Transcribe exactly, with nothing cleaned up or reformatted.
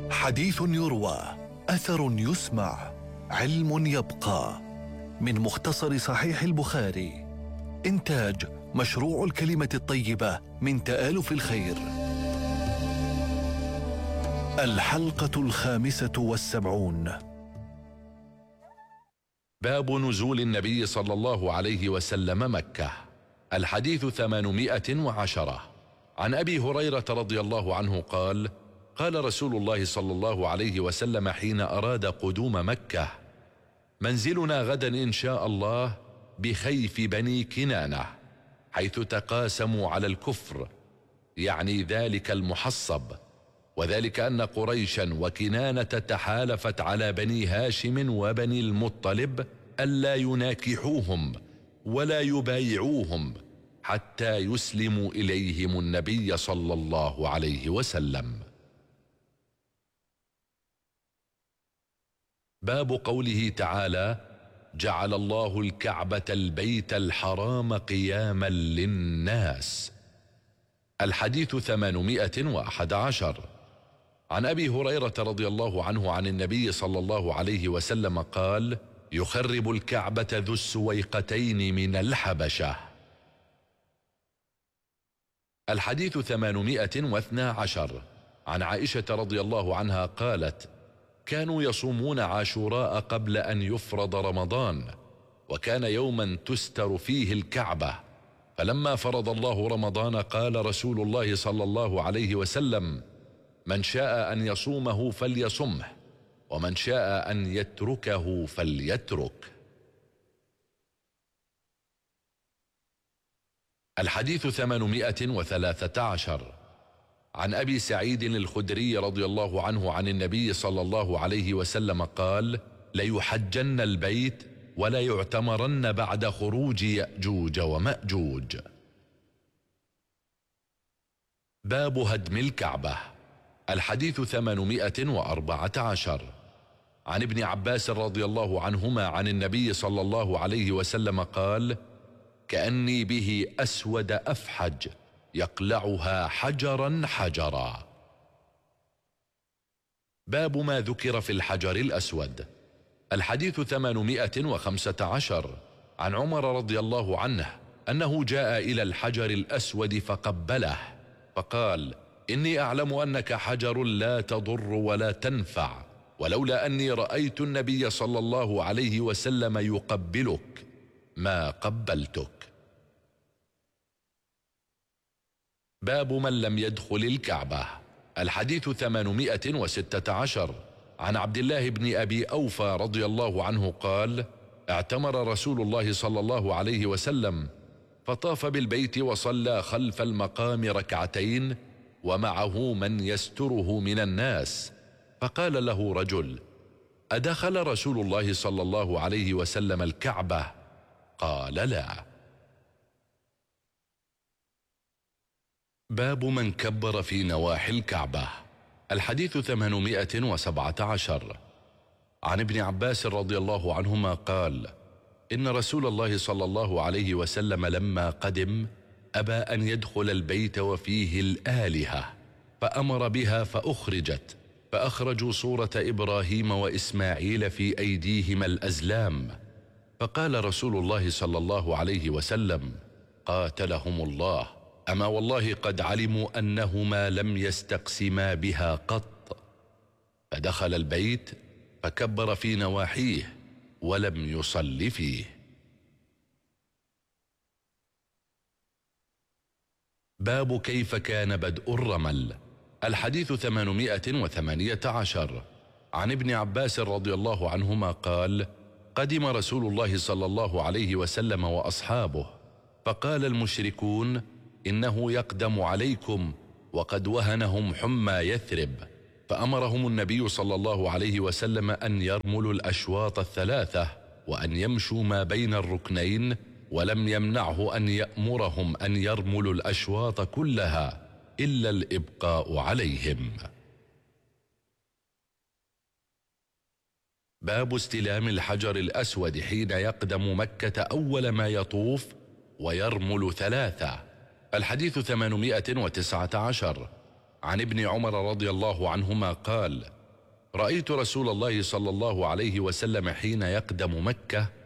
حديث يروى، أثر يسمع، علم يبقى. من مختصر صحيح البخاري. إنتاج مشروع الكلمة الطيبة من تآلف الخير. الحلقة الخامسة والسبعون. باب نزول النبي صلى الله عليه وسلم مكة. الحديث ثمانمائة وعشرة. عن أبي هريرة رضي الله عنه قال: قال رسول الله صلى الله عليه وسلم حين أراد قدوم مكة: منزلنا غدا إن شاء الله بخيف بني كنانة، حيث تقاسموا على الكفر، يعني ذلك المحصب، وذلك أن قريشا وكنانة تحالفت على بني هاشم وبني المطلب ألا يناكحوهم ولا يبايعوهم حتى يسلموا إليهم النبي صلى الله عليه وسلم. باب قوله تعالى: جعل الله الكعبة البيت الحرام قياما للناس. الحديث ثمانمائة وأحد عشر. عن أبي هريرة رضي الله عنه عن النبي صلى الله عليه وسلم قال: يخرب الكعبة ذو السويقتين من الحبشة. الحديث ثمانمائة واثنى عشر. عن عائشة رضي الله عنها قالت: كانوا يصومون عاشوراء قبل أن يفرض رمضان، وكان يوما تستر فيه الكعبة، فلما فرض الله رمضان قال رسول الله صلى الله عليه وسلم: من شاء أن يصومه فليصمه، ومن شاء أن يتركه فليترك. الحديث ثمانمائة وثلاثة عشر. عن أبي سعيد الخدري رضي الله عنه عن النبي صلى الله عليه وسلم قال: ليحجن البيت ولا يعتمرن بعد خروج يأجوج ومأجوج. باب هدم الكعبة. الحديث ثمانمائة وأربعة عشر. عن ابن عباس رضي الله عنهما عن النبي صلى الله عليه وسلم قال: كأني به أسود أفحج يقلعها حجرا حجرا. باب ما ذكر في الحجر الأسود. الحديث ثمانمائة وخمسة عشر. عن عمر رضي الله عنه أنه جاء إلى الحجر الأسود فقبله فقال: إني أعلم أنك حجر لا تضر ولا تنفع، ولولا أني رأيت النبي صلى الله عليه وسلم يقبلك ما قبلتك. باب من لم يدخل الكعبة. الحديث ثمانمائة وستة عشر. عن عبد الله بن أبي أوفى رضي الله عنه قال: اعتمر رسول الله صلى الله عليه وسلم فطاف بالبيت وصلى خلف المقام ركعتين ومعه من يستره من الناس، فقال له رجل: أدخل رسول الله صلى الله عليه وسلم الكعبة؟ قال: لا. باب من كبر في نواحي الكعبة. الحديث ثمانمائة وسبعة عشر. عن ابن عباس رضي الله عنهما قال: إن رسول الله صلى الله عليه وسلم لما قدم أبى أن يدخل البيت وفيه الآلهة، فأمر بها فأخرجت، فأخرجوا صورة إبراهيم وإسماعيل في أيديهما الأزلام، فقال رسول الله صلى الله عليه وسلم: قاتلهم الله، أما والله قد علموا أنهما لم يستقسما بها قط. فدخل البيت فكبر في نواحيه ولم يصل فيه. باب كيف كان بدء الرمل. الحديث ثمانمائة وثمانية عشر. عن ابن عباس رضي الله عنهما قال: قدم رسول الله صلى الله عليه وسلم وأصحابه، فقال المشركون: إنه يقدم عليكم وقد وهنهم حمى يثرب، فأمرهم النبي صلى الله عليه وسلم أن يرملوا الأشواط الثلاثة وأن يمشوا ما بين الركنين، ولم يمنعه أن يأمرهم أن يرملوا الأشواط كلها إلا الإبقاء عليهم. باب استلام الحجر الأسود حين يقدم مكة أول ما يطوف ويرمل ثلاثة. الحديث ثمانمائة وتسعة عشر. عن ابن عمر رضي الله عنهما قال: رأيت رسول الله صلى الله عليه وسلم حين يقدم مكة